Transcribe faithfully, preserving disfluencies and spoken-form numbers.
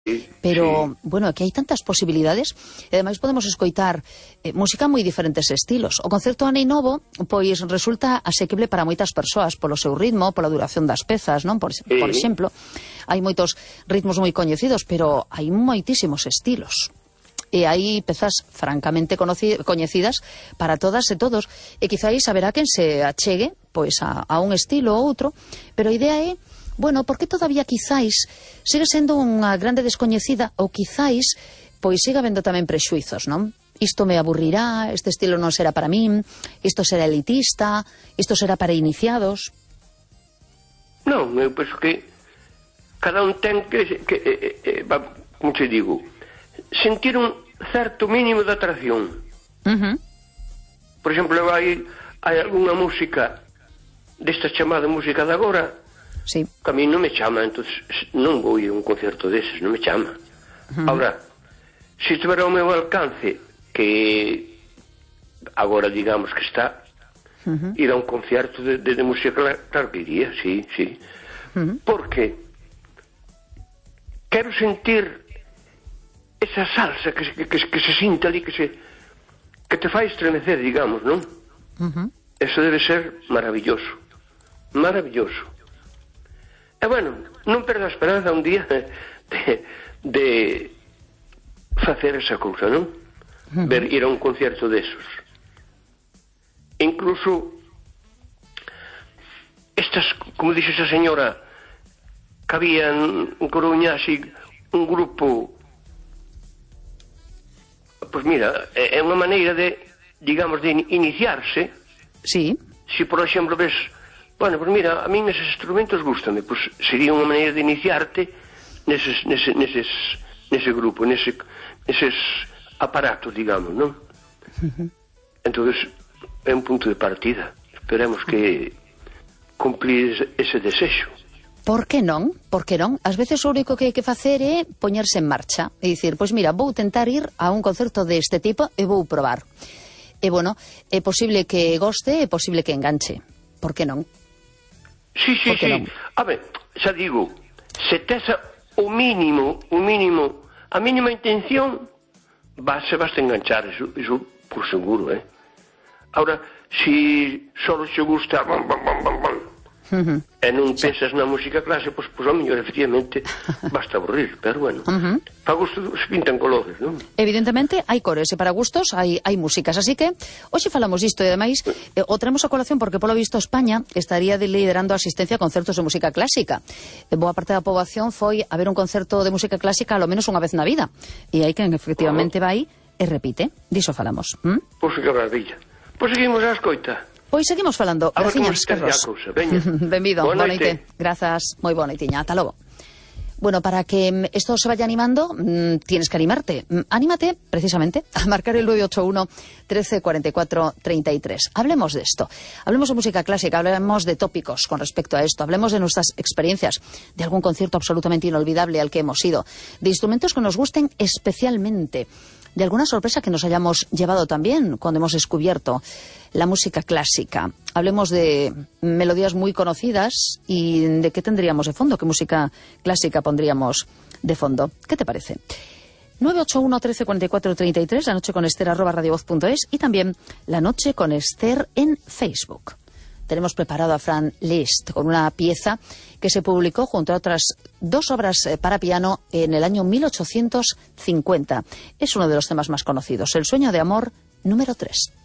Pero, sí. bueno, aquí hai tantas posibilidades. E, ademais, podemos escoitar eh, música moi diferentes estilos. O concerto Anei Novo, pois, resulta asequible para moitas persoas polo seu ritmo, pola duración das pezas, non? Por, sí. por exemplo, hai moitos ritmos moi coñecidos, pero hai moitísimos estilos. E hai pezas francamente coñecidas para todas e todos. E quizáis haberá quen se achegue pois a, a un estilo ou outro, pero a idea é, bueno, porque todavía quizáis sigue sendo unha grande descoñecida ou quizáis pois siga habendo tamén prexuizos, non? Isto me aburrirá, este estilo non será para min, isto será elitista, isto será para iniciados. Non, eu penso que cada un ten que, que eh, eh, como te digo, sentir un certo mínimo de atracción. Uh-huh. Por exemplo, hai, hai algunha música desta chamada música de agora, sí. que a mí non me chama, entonces non vou ir a un concerto deses, non me chama. Uh-huh. Ahora, se estiver ao meu alcance, que agora digamos que está, uh-huh. ir a un concerto de, de, de música, claro que iría, sí, sí. Uh-huh. Porque quero sentir esa salsa que, que, que, que se sinta ali, que se que te fai estremecer, digamos, non? Uh-huh. Eso debe ser maravilloso, maravilloso. E bueno, non perda a esperanza un día de, de facer esa cousa, non? Uh-huh. Ver, ir a un concierto desos. Incluso estas, como dixe esa señora, que había en Coruña así un grupo, pois mira, é unha maneira de, digamos, de iniciarse. Sí. Si, por exemplo, ves, bueno, pois mira, a mí neses instrumentos gústame, pois sería unha maneira de iniciarte neses, nese, neses, nese grupo, nese, neses aparatos, digamos, non? Uh-huh. Entonces, é un punto de partida. Esperemos que cumplir ese desexo. Por que non? Por que non? Ás veces o único que hai que facer é poñerse en marcha e dicir, pois mira, vou tentar ir a un concerto deste tipo e vou probar. E, bueno, é posible que goste, é posible que enganche. Por que non? Sí, sí, sí. Non? A ver, xa digo, se tes o mínimo, o mínimo, a mínima intención, vas, se vas a enganchar, eso, eso por seguro, eh? Ahora, si só se gusta, bam, bam, bam, bam, bam, uh-huh. e non pensas na música clásica, pois, pois ao mellor, efectivamente, basta aburrir, pero bueno, uh-huh. para gusto se pintan colores, non? Evidentemente, hai cores, e para gustos hai, hai músicas, así que hoxe falamos disto, e ademais, eh, o traemos a colación porque, polo visto, España estaría liderando a asistencia a concertos de música clásica. E boa parte da poboación foi a ver un concerto de música clásica alo menos unha vez na vida, e hai quen efectivamente uh-huh. vai e repite, diso falamos. ¿Mm? Pois que maravilla. Pois seguimos a escoita. Pois seguimos falando. Graciñas, Carlos. Benvido, boa noite. Grazas, moi boa noitiña, ata logo. Bueno, para que esto se vaya animando, mmm, tienes que animarte. Mm, anímate, precisamente, a marcar el nueve ocho uno, trece, cuarenta y cuatro, treinta y tres. Hablemos de esto. Hablemos de música clásica, hablemos de tópicos con respecto a esto, hablemos de nuestras experiencias, de algún concierto absolutamente inolvidable al que hemos ido, de instrumentos que nos gusten especialmente, de alguna sorpresa que nos hayamos llevado también cuando hemos descubierto la música clásica. Hablemos de melodías muy conocidas y de qué tendríamos de fondo, qué música clásica pondríamos de fondo. ¿Qué te parece? nueve ocho uno, trece, cuarenta y cuatro, treinta y tres, la noche con Ester arroba radiovoz punto es y también la noche con Ester en Facebook. Tenemos preparado a Franz Liszt con una pieza que se publicó junto a otras dos obras para piano en el año mil ochocientos cincuenta. Es uno de los temas más conocidos, El sueño de amor número tres.